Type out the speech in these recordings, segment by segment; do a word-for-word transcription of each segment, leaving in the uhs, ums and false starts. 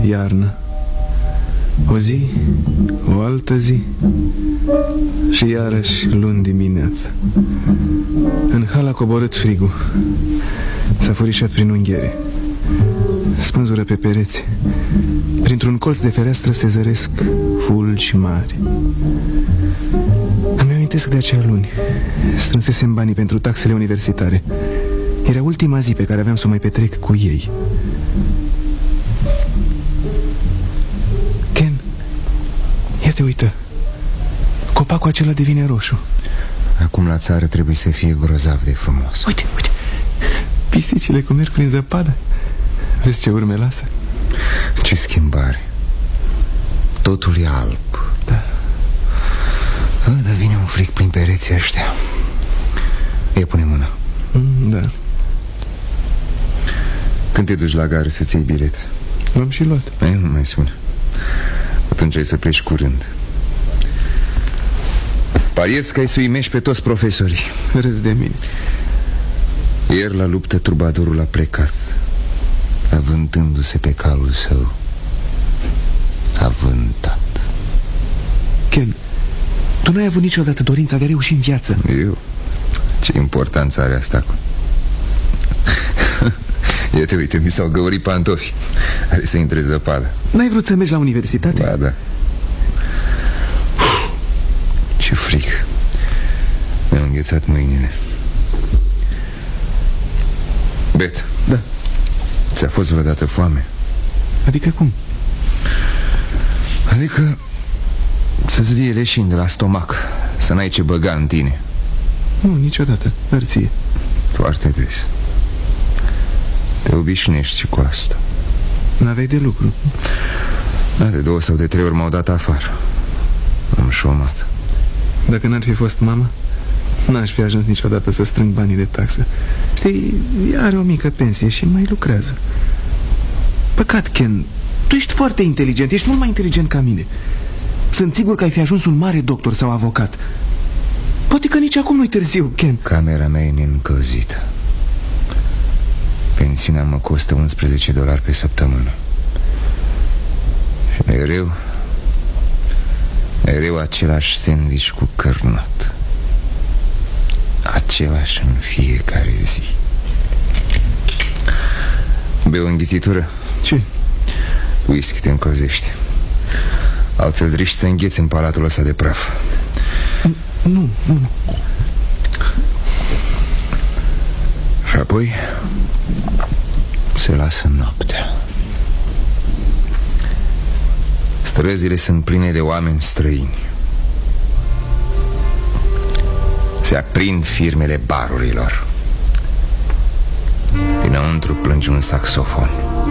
iarnă. O zi, o altă zi și iarăși luni dimineața. În hal a coborât frigul. S-a furișat prin unghiere. Spânzură pe pereți. Printr-un colț de fereastră se zăresc fulgi mari. Îmi amintesc de acea luni. Strânsesem banii pentru taxele universitare. Era ultima zi pe care aveam să o mai petrec cu ei. Ken, ia te uită. Copacul acela devine roșu. Acum la țară trebuie să fie grozav de frumos. Uite, uite, pisicile cum merg prin zăpadă. Vezi ce urme lasă? Ce schimbare. Totul e alb. Da. A, dar vine un fric prin pereții ăștia. Ia pune mâna. mm, Da. Când te duci la gară să-ți iei bilet? L-am și luat. Ei, nu mai spune. Atunci ai să pleci curând. Pariez că ai să uimești pe toți profesorii. Râzi de mine. Ieri la luptă trubadorul a plecat, avântându-se pe calul său. Avântat. Ken, tu n-ai avut niciodată dorința de a reuși în viață? Eu? Ce importanță are asta acum? Ia te uite, mi s-au găurit pantofi. Are să intre zăpadă. N-ai vrut să mergi la universitate? Ba, da. Ce frig. Mi-au înghețat mâinile. Bet. Da. Ți-a fost vreodată foame? Adică cum? Adică să-ți vie leșini de la stomac, să n-ai ce băga în tine. Nu, niciodată, dar ție. Foarte des. Te obișnuiești și cu asta. N-aveai de lucru? Da, de două sau de trei ori m-au dat afară. Am șomat. Dacă n-ar fi fost mama, n-aș fi ajuns niciodată să strâng banii de taxă. Știi, ea are o mică pensie și mai lucrează. Păcat, Ken, tu ești foarte inteligent, ești mult mai inteligent ca mine. Sunt sigur că ai fi ajuns un mare doctor sau avocat. Poate că nici acum nu-i târziu, Ken. Camera mea e neîncălzită. Pensiunea mă costă unsprezece dolari pe săptămână. Și mereu Mereu același sandwich cu cărnat. Același în fiecare zi. Bei o înghițitură? Ce? Whisky te încălzește. Altfel riști să îngheți în palatul ăsta de praf. Nu, nu. Și apoi se lasă noaptea. Străzile sunt pline de oameni străini. Se aprind firmele barurilor. Dinăuntru plânge un saxofon.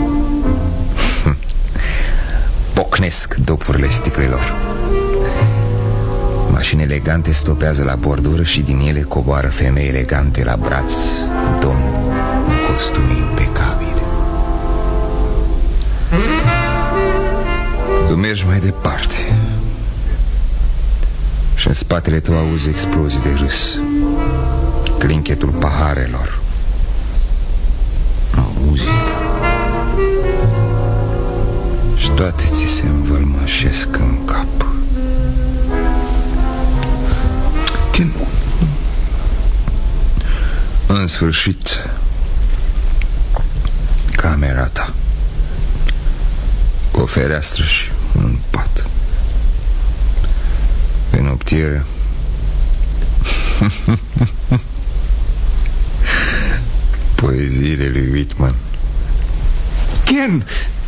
Pocnesc dopurile sticlelor. Mașini elegante stopează la bordură și din ele coboară femei elegante la braț cu domni în costume impecabile. Tu mergi mai departe și în spatele tău auzi explozii de râs, clinchetul paharelor, muzică. Și toate ți se învălmășesc în cap. Ken. În sfârșit, camera ta, cu o fereastră și un pat. Pe noptieră poeziile lui Whitman. Ken!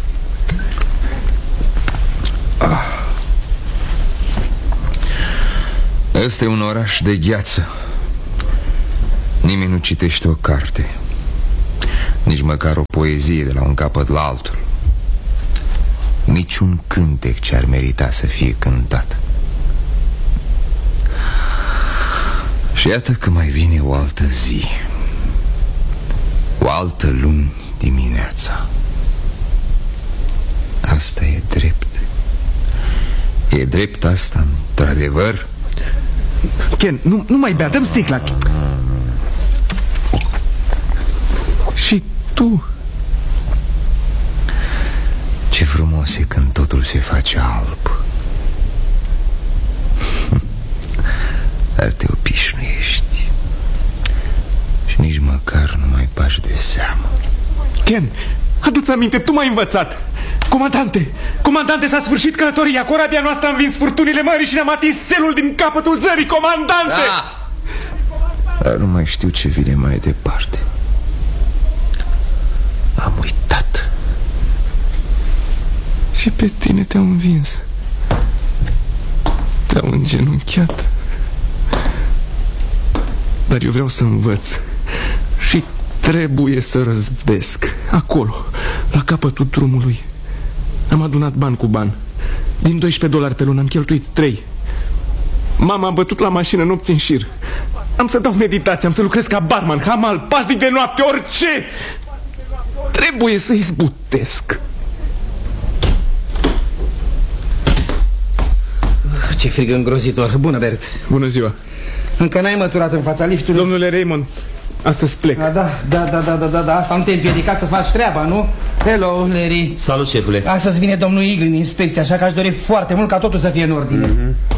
Ah. Ăsta e un oraș de gheață. Nimeni nu citește o carte, nici măcar o poezie de la un capăt la altul. Niciun cântec ce ar merita să fie cântat. Și iată că mai vine o altă zi, o altă luni dimineața. Asta e drept. E drept asta, într-adevăr? Ken, nu, nu mai bea, dă-mi sticla. Și tu? Ce frumos face alb. Dar te obișnuiești și nici măcar nu mai bagi de seamă. Ken, adu-ți aminte, tu m-ai învățat. Comandante, comandante, s-a sfârșit călătoria. Corabia noastră a învins furtunile mării și ne-am atins țelul din capătul țării. Comandante! Da! Dar nu mai știu ce vine mai departe. Am uitat. Și pe tine te-au învins. Te-au îngenunchiat. Dar eu vreau să învăț. Și trebuie să răzbesc. Acolo, la capătul drumului. Am adunat bani cu bani. Din doisprezece dolari pe lună am cheltuit trei. Mama a bătut la mașină nopți în șir. Am să dau meditație, am să lucrez ca barman, hamal, pasnic de noapte, orice. Trebuie să izbutesc. Ce frig îngrozitor. Bună, Bert. Bună ziua. Încă n-ai măturat în fața liftului? Domnule Raymond, astăzi plec. Da, da, da, da, da, da, da, da. Asta nu te împiedica să faci treaba, nu? Hello, Larry. Salut, șefule. Astăzi vine domnul Eagle în inspecție, așa că aș dori foarte mult ca totul să fie în ordine. Mm-hmm.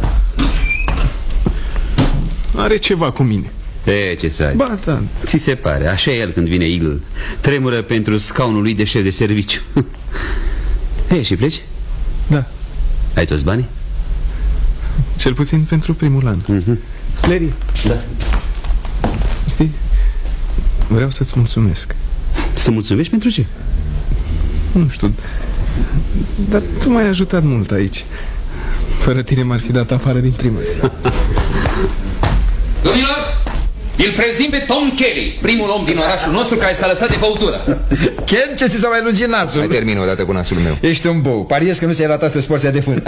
Are ceva cu mine. E, ce să ai? Ba, da. Ți se pare, așa e el când vine Eagle. Tremură pentru scaunul lui de șef de serviciu. E, și pleci? Da. Ai toți banii? Cel puțin pentru primul an. Mm-hmm. Larry. Da. Știi, vreau să-ți mulțumesc. Să mulțumești pentru ce? Nu știu, dar tu m-ai ajutat mult aici. Fără tine m-ar fi dat afară din prima zi. Domnilor, îl prezint pe Tom Kelly, primul om din orașul nostru care s-a lăsat de băutură. Ken, ce ți s-a mai lungit nasul? Mai termin odată cu nasul meu. Ești un bou, pariez că nu ți-ai ratat spre porția de fân.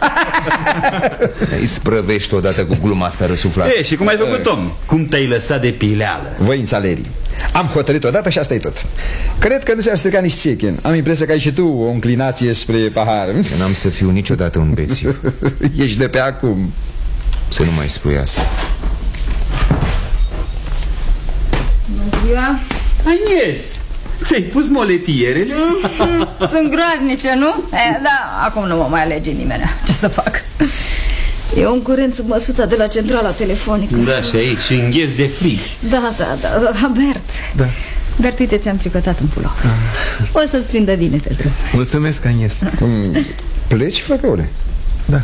Îi sprăvești odată cu gluma asta răsuflată. E, și cum ai făcut, Tom? Cum te-ai lăsat de pileală? Voința, Larry. Am hotărât odată și asta e tot. Cred că nu ți-ar strica nici ție, Ken. Am impresia că ai și tu o înclinație spre pahar. N-am să fiu niciodată un bețiv. Ești de pe acum. Să nu mai spui asta. Bună ziua. Agnes, ți-ai pus moletierele? Mm-hmm. Sunt groaznice, nu? E, da, acum nu mă mai alege nimeni. Ce să fac? Eu în curent sub măsuța de la centrala telefonică. Da, și aici, îngheț de frig. Da, da, da, Bert. Da. Bert, uite, ți-am tricotat în pulover. ah. O să-ți prindă bine pe drum. Mulțumesc, Agnes. Mm, pleci, flăcăule? Da.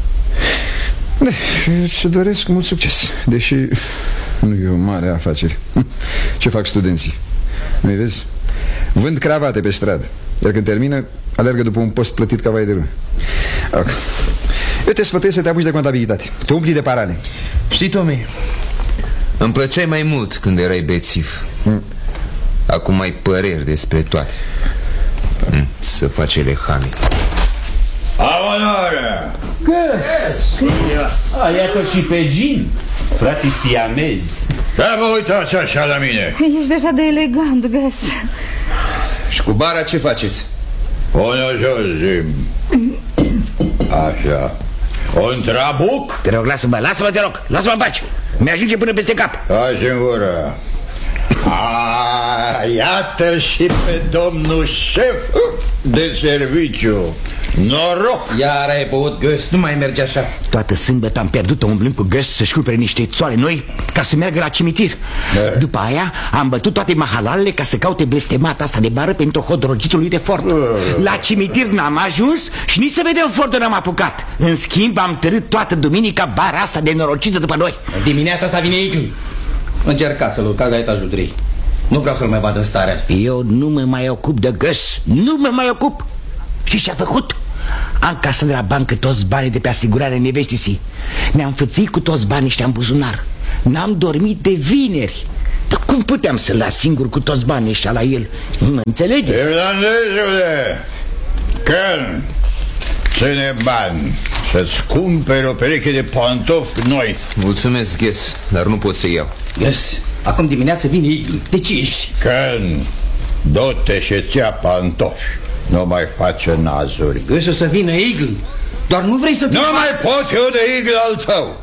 Și doresc mult succes. Deși nu e o mare afacere. Ce fac studenții? Nu-i vezi? Vând cravate pe stradă. Iar când termină, alergă după un post plătit ca vai de râu. Eu te sfătuiesc să te apuci de contabilitate. Te umpli de parale. Știi, Tommy, îmi plăceai mai mult când erai bețiv. mm. Acum ai păreri despre toate. mm. Să faci elehami. Aonoare! Găs! A, iată și pe Jim, frații siamezi. Da, vă uitați așa la mine. Ești deja de elegant, Gus. Și cu bara ce faceți? Bună jos, Jim. Așa. Un trabuc? Te rog, lasă-mă, lasă-mă, te rog, lasă-mă în pace. Mi-ajunge până peste cap. Hai în gură. A, iată și pe domnul șef de serviciu. Noroc! Iar ai băut, Gus, nu mai merge așa. Toată sâmbătă am pierdut-o umblând cu Gus să-și cumpere niște țoale noi ca să meargă la cimitir. Da. După aia am bătut toate mahalalele ca să caute blestemata asta de bară pentru hodrogitul lui de Ford. Da. La cimitir n-am ajuns și nici să vedem Fordul n-am apucat. În schimb am târât toată duminica bara asta de norocită după noi. Dimineața asta vine Eagle. Încercați să-l urcați la etajul trei. Nu vreau să-l mai vadă în starea asta. Eu nu mă mai ocup de Gus. Nu mă mai ocup. Și ce-a făcut? Am casat de la bancă toți banii de pe asigurarea nevestisii. Ne-am fățit cu toți banii ăștia în buzunar. N-am dormit de vineri. Dar cum puteam să-l las singur cu toți banii ăștia la el? Mă înțelege? Irlandezule, Ken, ține bani să-ți cumperi o pereche de pantofi noi. Mulțumesc, Gus, dar nu pot să iau. Yes. Acum dimineață vine Eagle. De ce ești? Ken, du-te și-ți ia pantofi. Nu mai face nazuri. Găsi o să vină Eagle. Doar nu vrei să... Nu mai pot eu de Eagle al tău.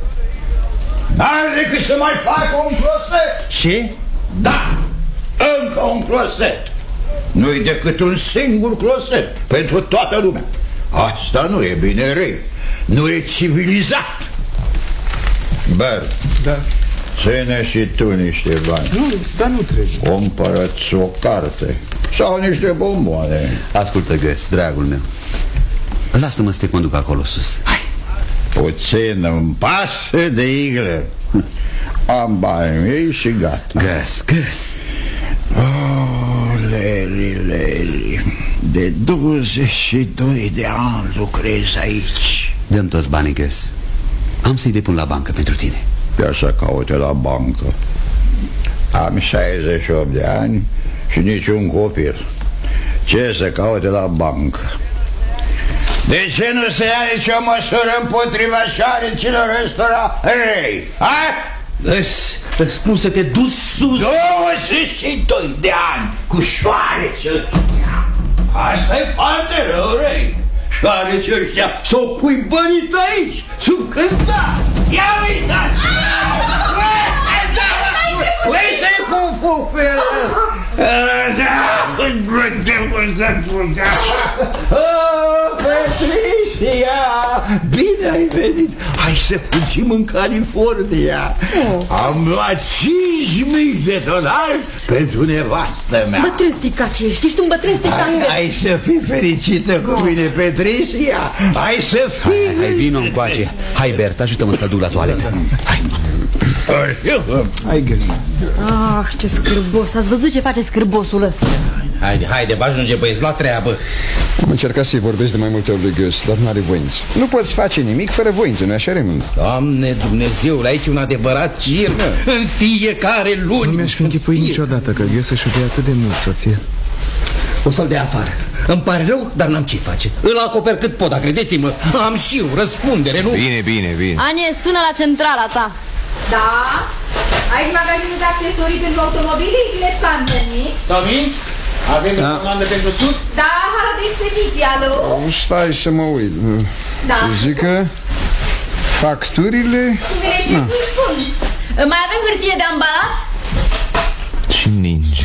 N-are decât să mai fac un closet. Ce? Da, încă un closet. Nu-i decât un singur closet pentru toată lumea. Asta nu e bine, rei. Nu e civilizat. Bert, Da. ține și tu niște bani. Nu, dar nu trebuie. Cumpără-ți o carte sau niște bomboane. Ascultă, Gus, dragul meu, lasă-mă să te conduc acolo sus. Hai. Puțin îmi pasă de iglă. Am banii mei și gata. Gus, Gus. Oh, Leri, Leri, de douăzeci și doi de ani lucrez aici. Dăm toți banii, Gus. Am să-i depun la bancă pentru tine. Ia să caute la bancă. Am șaizeci și opt de ani și niciun copil. Ce să caute la bancă? De ce nu se ia nicio măsură împotriva șaricilor ăstora rei? Ha? Îți spun să te duci sus. douăzeci și doi de ani cu șoareci. Asta-i foarte rău, rei. Șoareci ăștia s-o cuibărit aici, sub cântar. Ia uitați! Uite cum fug pe el! Oh, Patricia! Bine ai venit! Hai să fugim în California! Am luat cinci mii de dolari pentru nevastă mea! Bătrân stricace ești, ești un bătrân stricace. Hai să fii fericită cu mine, Patricia! Hai să fii... Hai, hai, vino încoace. Hai, Bert, ajută-mă să-l duc la toaletă. Hai. Hai, Gus. Ah, ce scârbos, ați văzut ce face scârbosul ăsta? Haide, haide, vă ajunge băieți la treabă. Am încercat să-i vorbesc de mai multe ori lui Gus, dar nu are voință. Nu poți face nimic fără voință, nu-i așa, Raymond? Doamne Dumnezeule, aici un adevărat circ. În fiecare luni. Nu mi-aș fi închipuit niciodată că Gus își iubea atât de mult soția. O să-l dea afară. Îmi pare rău, dar n-am ce face. Îl acoper cât pot, dar credeți-mă, am și eu răspundere, nu? Bine, bine, bine. Anie, sună la centrala ta. Da? Aici magazinul de accesorii pentru automobile, Iglesias Company. Tomi, avem da. comandă pentru sud? Da, hală de expediție, alo? Stai să mă uit. Da. Zic că facturile... Cum vine și cum spun? Mai avem hârtie de ambalat? Și ninge.